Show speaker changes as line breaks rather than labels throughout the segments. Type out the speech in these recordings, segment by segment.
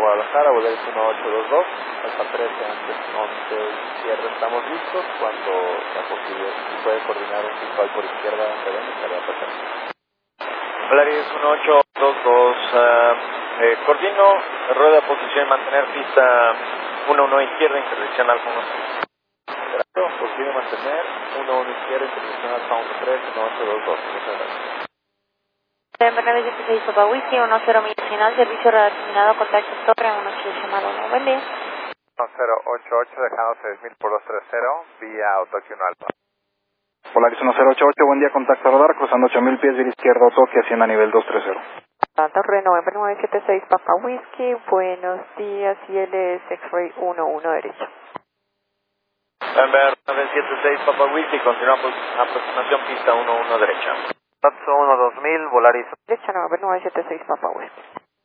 Guadalajara, Volaris 1822, Alfa 13, antes 11, izquierda, estamos listos. Cuando sea posible, si puede coordinar un visual por izquierda, deben estaría perfecto. Volaris 1822, coordino, rueda, posición y mantener pista 11 izquierda, intersección Alfa 13. Posible mantener 11 izquierda, intersección Alfa 13, 1822. Muchas gracias.
Denver 976 Papa Whisky, 10 millas final, servicio radar terminado, contacto torre 18 llamado 1, buen día.
1088, dejando 6000 por 230, vía Tokio 1 Alfa.
Polaris 1088, buen día, contacto radar, cruzando 8000 pies, vía izquierdo, toque, haciendo a nivel 230.
Torre November 976 Papa Whisky, buenos días, y él es X-Ray 11 derecho.
Denver 976 Papa Whisky, continuamos aproximación pista 11 derecha. Tatsu 12000, Volaris.
Derecha November 976 Papa Whisky.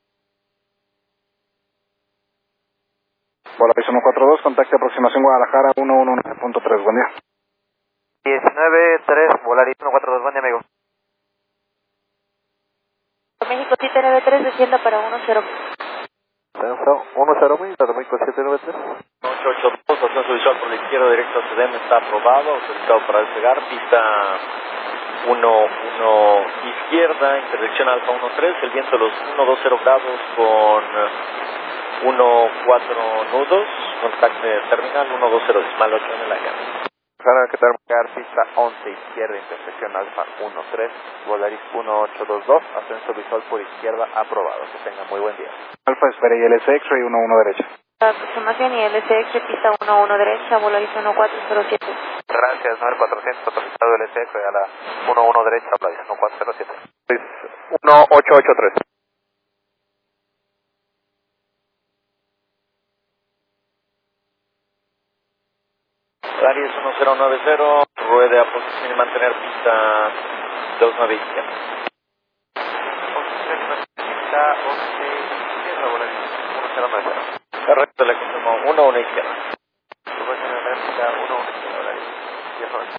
Polaris 142, contacto aproximación Guadalajara 111.3, buen día.
193, Volaris 142, buen día, amigo.
México 793, descienda para 10.
Ascenso 10.000, México 793. 882, ascenso visual por la izquierda, directo a CDM, está aprobado, autorizado para despegar, pista 11 izquierda, intersección Alfa 13, el viento de los 120 grados con 14 nudos, contacto terminal 120 decimal 8 en el aire. Para que terminar pista 11 izquierda, intersección Alfa 13, Volaris 1822, ascenso visual por izquierda aprobado. Que tenga muy buen día.
Alfa espera y LS X-Ray 11 derecha.
Aproximación y LSX pista 11 derecha, Volaris 1407.
Gracias, 9400, autorizado LSX a la 11 derecha, Volaris 1407. 1883. Volaris 1090, ruede a posición y mantener pista 29 izquierda. Pista 11 izquierda, Volaris 1090. Correcto, le confirmo 11 izquierda. Pista 11 izquierda, Volaris 1090.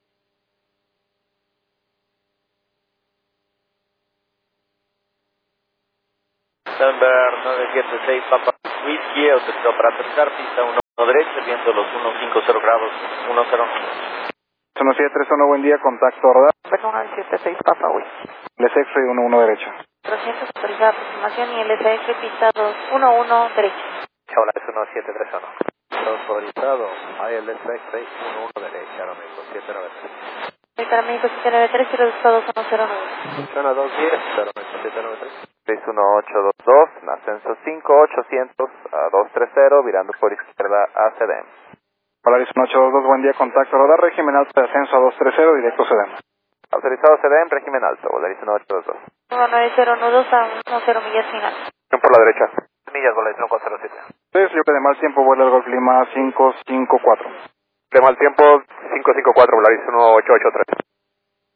Denver 976, Papa Whisky, autorizado para aterrizar, pista 1 derecha, viendo los 150 grados, 10.
1731, buen día, contacto radar.
976 Papa Whisky.
LS X-Ray 11 derecha.
300 autorizada aproximación y LSX pista 211 derecha.
Hola, es 1731. Autorizado, ILSX 11 derecha, ahora mismo, 793.
Para México 793 y reducido 2109.
Funciona 210, ahora mismo, 793. 61822, ascenso 5800 a 230, virando por izquierda a CDM.
Polaris 1822, buen día, contacto radar, régimen alto de ascenso a 230, directo CDM.
Autorizado CDM, régimen alto, Volaris 1822.
190 nudos a 10 millas final.
Por la derecha. Millas, Volaris 1407.
3, libre de mal tiempo, vuela el Golf Lima 554.
De mal tiempo, 554, Volaris 1883.